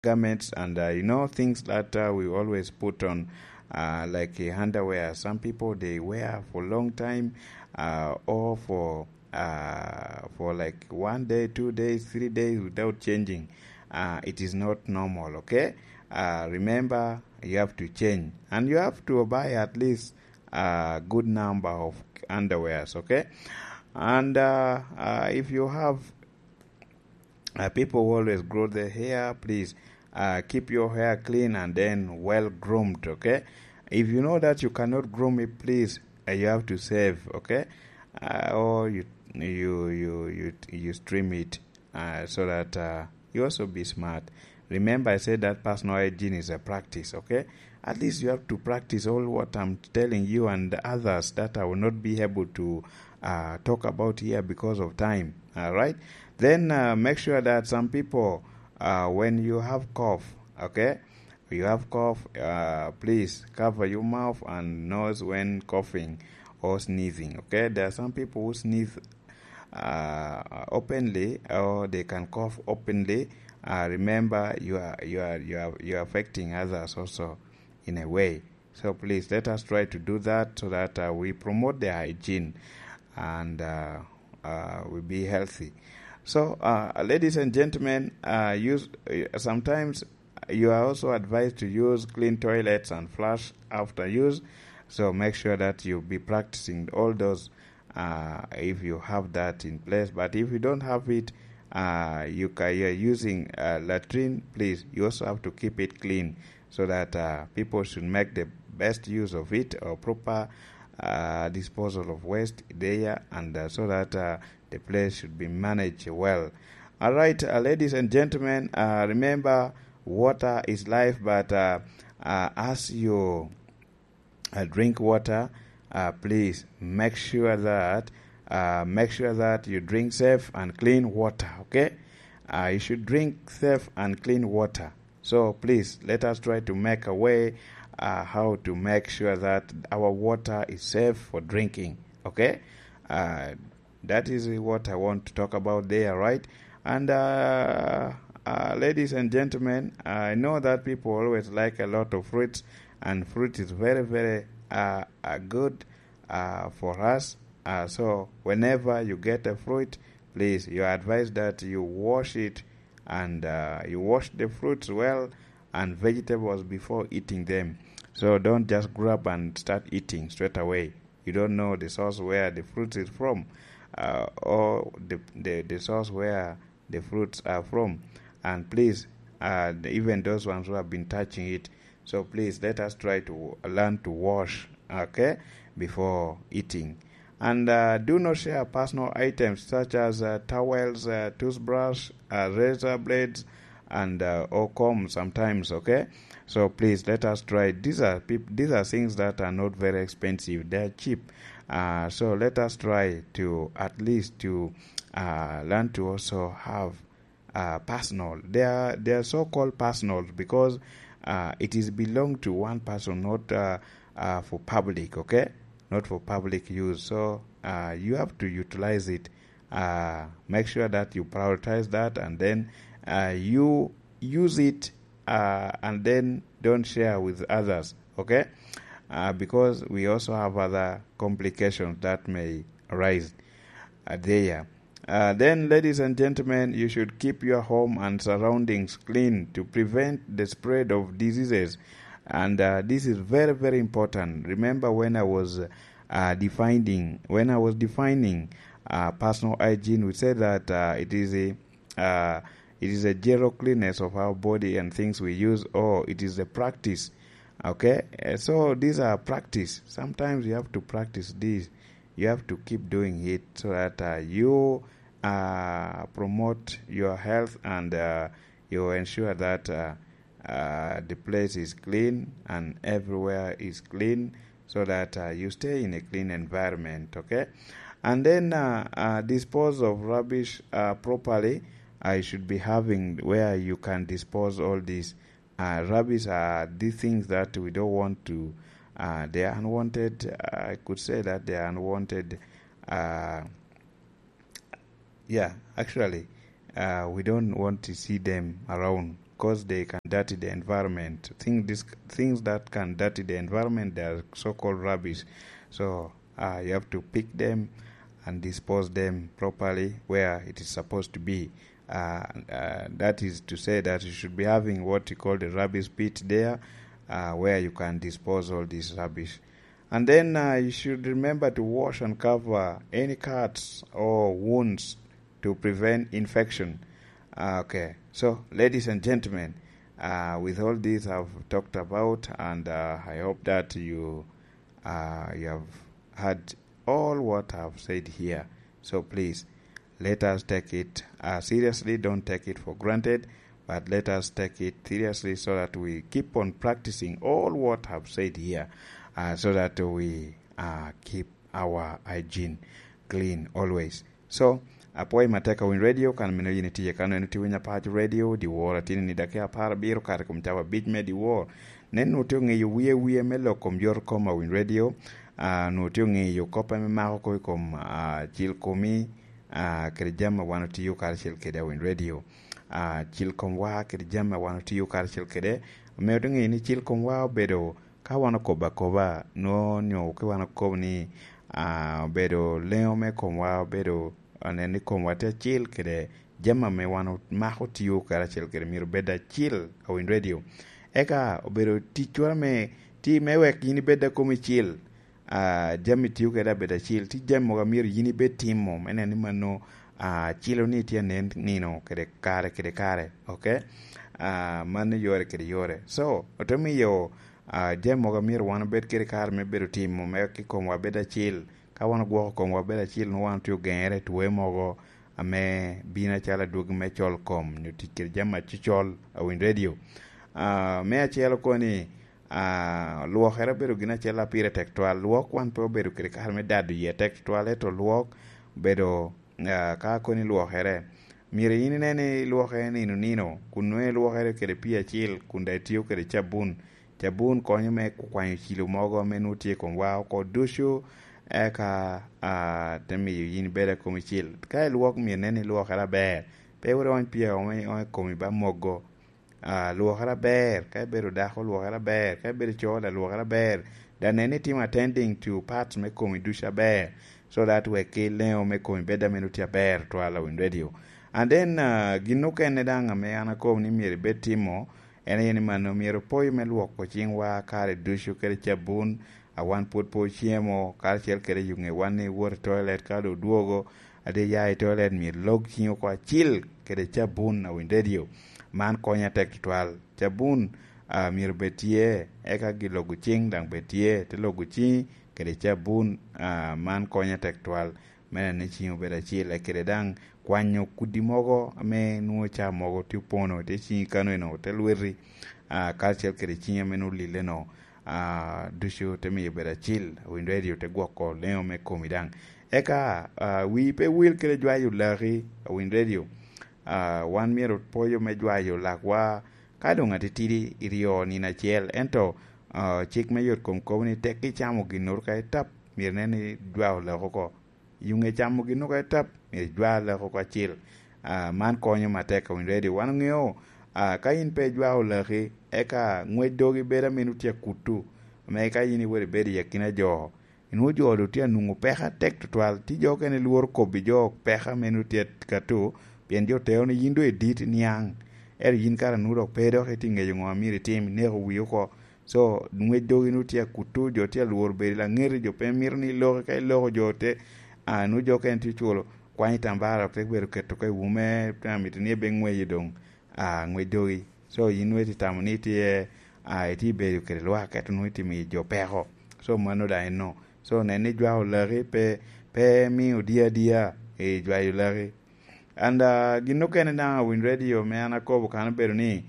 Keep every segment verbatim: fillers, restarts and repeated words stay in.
garments, and uh, you know things that uh, we always put on, uh, like uh, underwear. Some people they wear for long time, uh, or for uh, for like one day, two days, three days without changing. Uh, it is not normal. Okay, uh, remember you have to change, and you have to buy at least a good number of underwears. Okay, and uh, uh, if you have uh, people who always grow their hair, please uh, keep your hair clean and then well groomed. Okay, if you know that you cannot groom it, please uh, you have to save. Okay, uh, or you you you you you stream it, uh, so that uh, you also be smart. Remember, I said that personal hygiene is a practice. Okay, at least you have to practice all what I'm telling you and the others that I will not be able to uh, talk about here because of time. All right. Then uh, make sure that some people, uh, when you have cough, okay, you have cough, uh, please cover your mouth and nose when coughing or sneezing. Okay, there are some people who sneeze uh, openly, or they can cough openly. Uh, remember, you are you are you are you are affecting others also in a way. So please let us try to do that so that uh, we promote the hygiene and uh, uh, we be healthy. So, uh, ladies and gentlemen, uh, use uh, sometimes you are also advised to use clean toilets and flush after use. So make sure that you be practicing all those uh, if you have that in place. But if you don't have it, uh, you can, you're using uh, latrine, please, you also have to keep it clean so that uh, people should make the best use of it, or proper uh, disposal of waste there, and uh, so that uh, the place should be managed well. All right, uh, ladies and gentlemen, uh, remember, water is life, but uh, uh, as you uh, drink water, uh, please make sure that uh, make sure that you drink safe and clean water. Okay, uh, you should drink safe and clean water. So please let us try to make a way uh, how to make sure that our water is safe for drinking. Okay. Uh, That is what I want to talk about there, right? And uh, uh, ladies and gentlemen, I know that people always like a lot of fruits, and fruit is very, very uh, uh, good uh, for us. Uh, so whenever you get a fruit, please, you are advised that you wash it, and uh, you wash the fruits well and vegetables before eating them. So don't just grab and start eating straight away. You don't know the source where the fruit is from. Uh, or the, the the source where the fruits are from, and please, uh, even those ones who have been touching it. So please let us try to learn to wash, okay, before eating, and uh, do not share personal items such as uh, towels, uh, toothbrush, uh, razor blades, and uh, or comb sometimes. Okay, so please let us try. These are these are things that are not very expensive; they are cheap. Uh, so let us try to at least to uh, learn to also have uh, personal. They are they are so-called personal because uh, it is belong to one person, not uh, uh, for public. Okay, not for public use. So uh, you have to utilize it. Uh, make sure that you prioritize that, and then uh, you use it, uh, and then don't share with others. Okay. Uh, because we also have other complications that may arise uh, there. Uh, then, ladies and gentlemen, you should keep your home and surroundings clean to prevent the spread of diseases. And uh, this is very, very important. Remember when I was uh, defining, when I was defining uh, personal hygiene, we said that uh, it is a uh, it is a general cleanness of our body and things we use, or it is a practice. Okay, uh, so these are practice. Sometimes you have to practice this. You have to keep doing it so that uh, you uh, promote your health, and uh, you ensure that uh, uh, the place is clean and everywhere is clean, so that uh, you stay in a clean environment. Okay, and then uh, uh, dispose of rubbish uh, properly. I should be having where you can dispose all these. Uh, rubbish are these things that we don't want to, uh, they are unwanted, uh, I could say that they are unwanted, uh, yeah, actually, uh, we don't want to see them around because they can dirty the environment. Think this, things that can dirty the environment, they are so-called rubbish. So uh, you have to pick them and dispose them properly where it is supposed to be. Uh, uh, that is to say that you should be having what you call the rubbish pit there, uh, where you can dispose all this rubbish. And then uh, you should remember to wash and cover any cuts or wounds to prevent infection. Uh, okay, so ladies and gentlemen, uh, with all this I've talked about, and uh, I hope that you uh, you have heard all what I've said here. So please, let us take it uh, seriously. Don't take it for granted, but let us take it seriously so that we keep on practicing all what I've said here. Uh, so that we uh, keep our hygiene clean always. So, apoi mateka win radio kan mino yini tiye kano enu tiwinya pach radio di wora tini ni dake apara biro kare kum chawa bich me di wor. Nen nutio nge yu wiye wiye me lo kum yor koma win radio. Uh, nutio nge yu kopa me mako koi kum uh, chil kumi uh, kiri jama wano tiyo kare chil kede win radio. Uh, chil kum wa kiri jama wano tiyo kare chil kede. Me utu nge ni chil kum wa bedo ka wana koba koba no nyo ke wana kob ni uh, bedo leo me komwa bedo aneni komwa te chil kede jama me wana maho tiyo kara chil kede miru beda chil awin radio eka bedo tichwa me ti mewek yini beda komi chil uh, jami tiyo kede beda chil ti jami moga miru yini bed timo mene ni mano uh, chilo ni tia nen nino kede kare kede kare okay uh, mane yore kede yore so otomi yo Uh, jemo ga mir wan bet kiri kar me bedo timo me ki kom wa beda chil ka wan go kom wa beda chil no wan tu gere tu we mogo ame bina chala dug me chol kom ni tikir jama chichol a win radio uh, me achelo koni uh, luok era bedo gina chela pire tektual luok wan po bedo kiri kar me dadu ye tektual eto luok bedo uh, ka koni luok ere mire yini nene luok ere nino nino kunwe luok ere kiri pia chil kunda tiyo kiri chabun Jabun konyo me kwanyo chilo mogo menu tie kon wa ko dushu eka a uh, temi yin bere komi chil ka luok mi nene luok ara ber pe wore on pia o me o komi ba mogo a uh, luok ara ber ka bero da ko luok ara ber ka bero chola luok ara ber da nene team attending to parts me komi dusha ber so that we kill leo me komi beda menu tia ber to ala win radio and then uh, ginuke ne danga me ana komi ni mi betimo ene yeni mano miero poi me luoko ching wa kare dushu kere chabun a wan put po chiemo kare chel kere yunge wane water toilet kado duogo ade yai toilet mi log chinyo kwa chil kere chabun na windedio man konya tek twal chabun uh, miero betie eka gi logu ching dang betie te logu chi kere chabun uh, man konya tek twal mena ne chinyo beda chil e kere dang kwanyo kudi mogo ame nuo cha mogo ti pono te chi kano no te lueri a kalchel kere chi menu lile no a dushu te mi bera chil windo radio te gwoko leo me komidang eka uh, wi pe wil kere jwayo lari windo radio uh, wan miero poyo me jwayo lakwa kado ngati tiri irio ni na chel ento uh, chik me yot kom komni te ki chamo ginur ka tap mirne ni jwayo la ko yunge chamo ginur ka tap mi jwa la ko chil uh, man konyo mateka win radio wan ngeo uh, ka in pe jwa la ri eka ngwe dogi bera minutia kutu me ka yini wori beri yakina jo inu jo do tia nungu peha tek twal ti jo kene luor ko bi jo peha minutia katu bien jo teo ni yindo edit niang er yin kara nuro pedo ke tinge jo ngamiri tim ne ko wiyo ko so ngwe dogi nu tia kutu jo tia luor beri la ngeri jo pe mirni lo ka lo jo te anu uh, jo ken ti chulo kwani tambara te beru keto kai wume tamit ne be ngwe yidong a ngwe dogi so yinwe ti tamni ti e a ti beru ke lo ka to nuti mi jo peho so mano da no so ne ne jwa o lari pe pe mi o dia dia e jwa yo lari and uh, gino ken na win radio me ana ko kan beru ni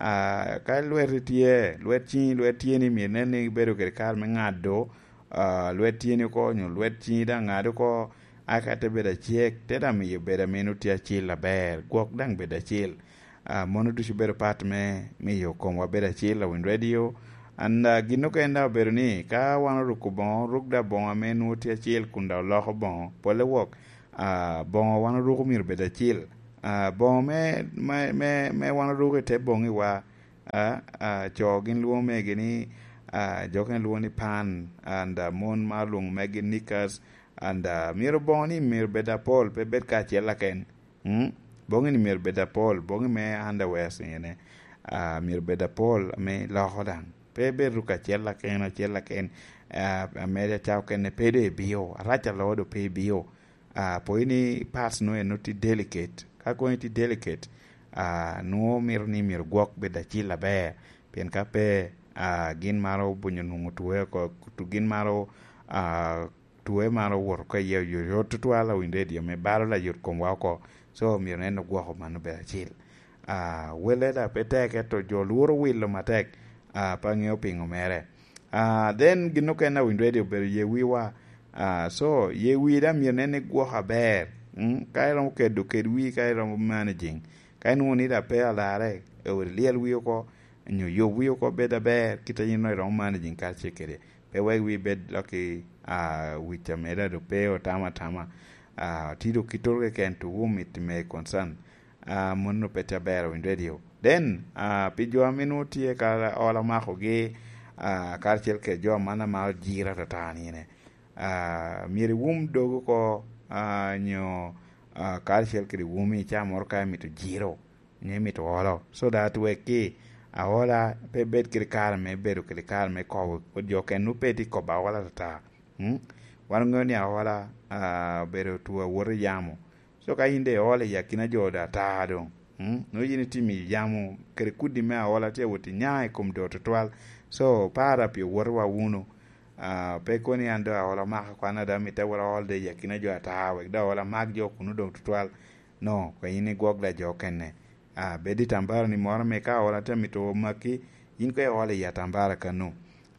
a ka lwer ti e lwer ti lwer ti ni mi ne ne beru ke kar me ngado a lwer ti ni ko nyu lwer ti da ngado ko aka te beda chiek te da mi beda menu tia chil la ber gok dang beda chil uh, mono du beda pat me mi yo kom wa beda chil la win radio and uh, gino ka enda beru ni ka wan ru ko bon ruk da bon menu tia chil kunda lo ko bon pole wok uh, bon wan ru ko mir beda chil uh, bong me me me me wan ruke te bongi wa uh, uh, cho gin luo me gini uh, joken luo ni pan and uh, mon malung me gin knickers and uh, miro boni mir beda pol pe bet ka chela ken hmm? Bongi ni mir beda pol bongi me underwear sine uh, mir beda pol me la hodang pe be ruka chela ken chela ken uh, me chao ken pe de bio racha lodo pe bio uh, po ini parts no no ti delicate ka ko ti delicate uh, no mir ni mir gok beda chila be pen ka pe uh, gin maro bunyo nungu tuwe ko tu gin maro uh, tuwe maro wor ko ye yo yo tutwala winde dio me baro la yur kom wako so mir neno goko mano be chil ah uh, wele da peteke to jo luro willo matek ah uh, pangeo pingo mere ah uh, then gino kena winde dio be ye wiwa ah uh, so ye wida mir nene goko ber mm kairo ke do ke wi kairo managing kaino ni da pe ala re o liel wi ko nyo yo wi ko be da ber kita yino ro managing ka chekere pe we wi bed lucky uh which amera do pe o tama tama uh tido kitore ken to whom it may concern uh mono peta bero in radio then uh pijo minuti e kala ola mako ge uh karchel ke jo mana ma jira tatani ne uh miri wum dogo ko uh nyo uh karchel ke wumi cha morka mi to jiro ne mi to olo so that we ki ahora pe bet kir kar me beru kir kar me ko jo ken nu peti ko ba wala ta hm wan ngoni ahora a beru tu wor yamo so ka inde ole yakina joda ta do hm no yini timi yamo kir kudi me ahora te woti nyaai kom do to twal so para pi wor wa uno a pe ko ni ando ahora ma ko na da mi te wor all de yakina joda ta we da wala mag jo kunu do to twal no ko yini gogla jo kenne ah bedi tambara ni mora me ka ora te mito maki in ko ole ya tambara kanu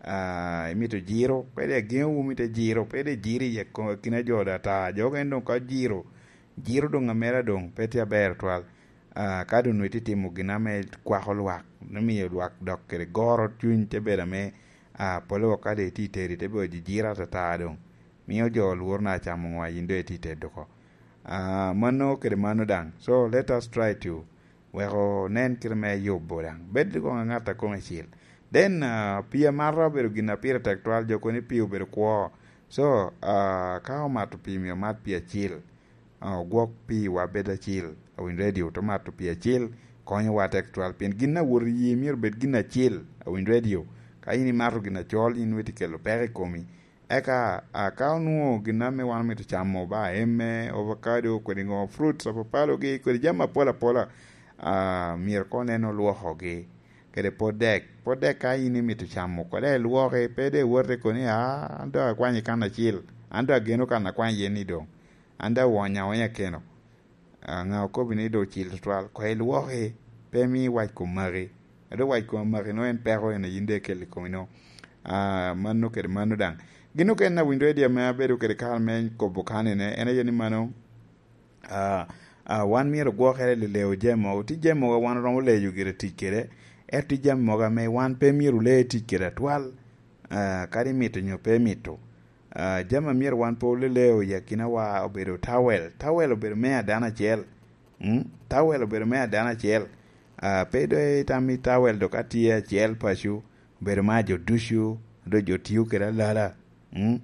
ah mito jiro pede geu mito jiro pede jiri ye ko kina joda ta jogen don ka jiro jiro don ngamera don pete aber twal ah kadu no titimu gina me kwa holwak no mi yelwak dok kere goro tun te bera me ah polo ka de ti teri te bo jira ta ta don mi o jo lurna chamu wa yinde ti te doko ah mano kere mano dang so let us try to wero nen kirme yobo dang bed ko ngata ko ngil then uh, pia marra beru gina pira tektual joko ni piu beru ko so uh, ka ma to pi mi mat pia chil uh, gok pi wa beda chil awin radio to mat to pia chil ko ni wa tektual pin gina wor yi mir bed gina chil awin radio ka ini maru gina chol in weti kelo pere komi eka aka nu gina me wan mi to chamo ba emme avocado ko ngo fruits of palo ge ko jama pola pola a uh, mir ko neno luo hoge kede podek podek ka ini mitu chamo ko le luo ge pede worre ko ni a ando kwani kana chil ando geno kana kwani ni do anda wonya wonya keno uh, nga ko bini do chil twal ko e luo ge pe mi wa ko mari do wa ko mari no en pero en yinde kele ko no a uh, manno kede manno dang gino ken na window dia me abedo kede kalmen ko bokane ne ene yeni mano a uh, Uh, wan miro go khere le leo jemo ti jemo wa wan ron le yugire tikere e ti jemo ga me wan pe miru le tikere twal uh, kari mito nyo pe mito uh, jema mir wan po le leo yakina wa obedo towel towel obedo me adana chel hm towel obedo me adana chel uh, pedo e tami towel do katia chel pashu obedo ma jo dushu do jo tiu kera lala hm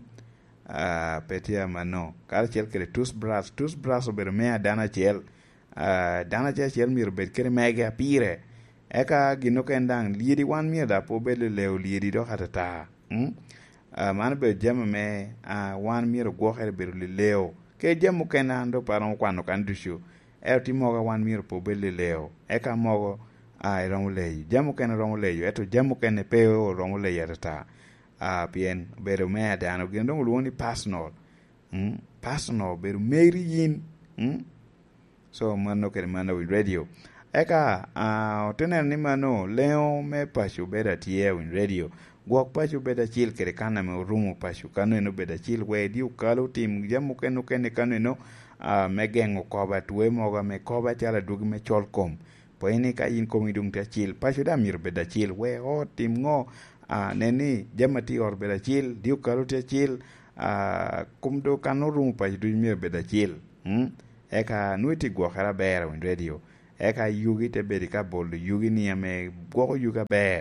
Uh, petia mano kar chel kere tus bras tus bras ober mea dana chel uh, dana chel chel mir bet kere mega pire eka gino kendang liedi wan mir da po bele leo liedi do hatata hm uh, man be jam me uh, wan mir go kere ber leo ke jam kenando paron kwano kan dushu e ti moga wan mir po bele leo eka mogo ai ron leyo jam ken ron leyo eto jam ken pe o ron leyo hatata a uh, bien beru me adano gendo nguloni personal mm personal beru meri yin mm so mano ke mano with radio eka a uh, tenen ni mano leo me pashu beda tie in radio gok pashu beda chil kere kana me rumo pashu kanu no beda chil we diu kalu tim jamu kenu kene kanu no a uh, megengo ko ba tuwe moga me ko ba chala dugi me cholkom po ini ka yin komidung ta chil pashu da mir beda chil we o tim ngo a uh, neni jamati or beda chil diu karutia chil a uh, kumdo kanorum pa du mir beda chil hm eka nuiti gwokera ber Wind Radio eka yugi te bedi ka bolo yugi ni ame gwoko yuga ber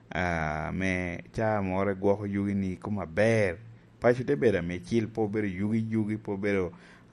uh, me cha more gwoko yugi ni kuma ber pacho te beda me chil po bero yugi yugi po bero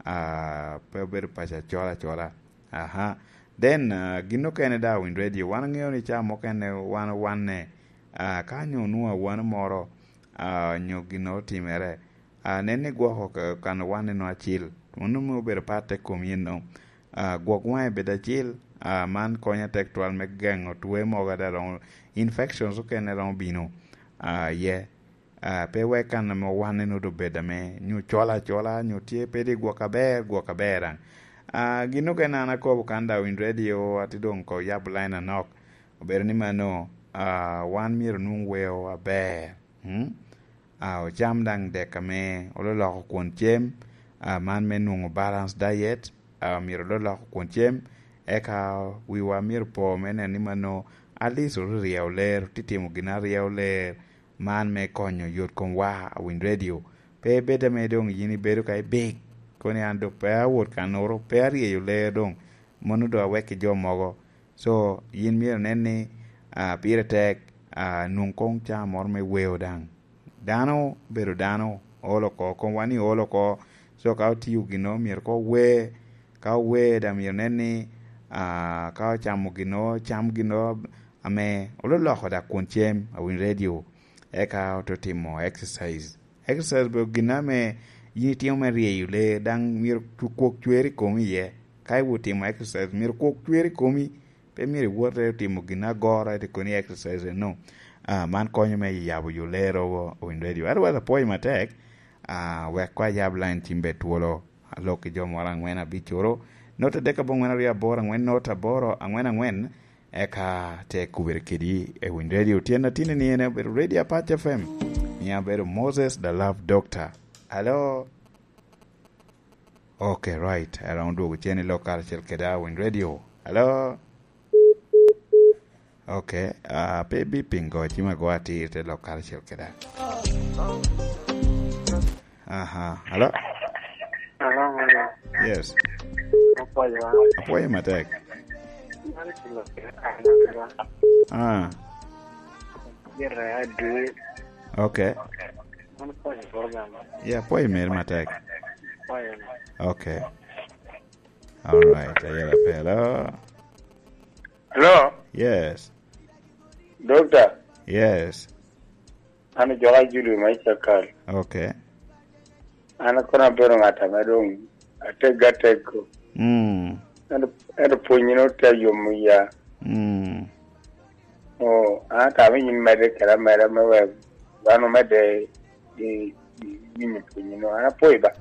uh, po bero pacha chola chola aha then uh, gino kene da Wind Radio wan ng'eyo ni cha mokene wan wan ne uh, kanyo nuwa wan moro uh, nyo gino timere uh, nene gwoko kan wan no achil unu mo ber pate komino uh, gwok wan beda chil uh, man konya tek twal me gengo tuwe moga da ron infections okene ron bino uh, yeah uh, pe wekan mo wan no do beda me nyu chola chola nyu tie pedi gwoka ber gwoka beran Uh, gino kena na ko kanda Wind Radio atidong ko yab line anok ober ni mano uh, wan mir nung weo aber hmm? uh, jam dang de kame olo loko kwon chem uh, man me nung balance diet uh, mir lo loko kwon chem eka wiwa mir po mene ni mano alis uru riau ler titimu gina riau ler man me konyo yot kon wa Wind Radio pe beda me dong yini bedo kai big koni ando pe awot kanoro pe ari yo le dong monu do weke jo mogo so yin mir neni a uh, pire tek a uh, nun kong cha mor me weo dang dano beru dano olo ko kon wani olo ko so ka ti yu gino mir ko we ka we da mir neni a uh, ka chamu gino cham gino ame olo lo da konchem a Wind Radio e ka to timo exercise exercise be giname yini tiyo me rie le dang mir tu kok chweri komi ye kai wuti mo exercise mir kok chweri komi pe mir wote timo gina gora de koni exercise no ah man konyo me yabu yulero Wind Radio arwa da poi matek ah we kwa yab line timbe tuolo loki jomo ngwena bichoro nota deka bo ngwena ria bora ngwen nota boro angwena ngwen eka te kuber kidi e Wind Radio tiena tine ni ene Radio Apache F M ya beru Moses the Love Doctor. Hello. Okay, right. Around do with any local Chelkeda Wind Radio. Hello. Okay. Uh, baby pingo chima go ati the local Chelkeda. Uh-huh. Hello. Hello. Yes. Apoyo. Apoyo matek. Ah. Okay. Yeah, poi mer matek. Okay. All right. Ayala hello. Hello. Yes. Doctor. Yes. Ana joga julu mai sakal. Okay. Ana kona bero ngata madong atega tego. Mm. Ana ana ponyino te yomuya. Mm. Oh, aka mi mede kala mede mewe. Bano mede di ni ponyino ana poiba.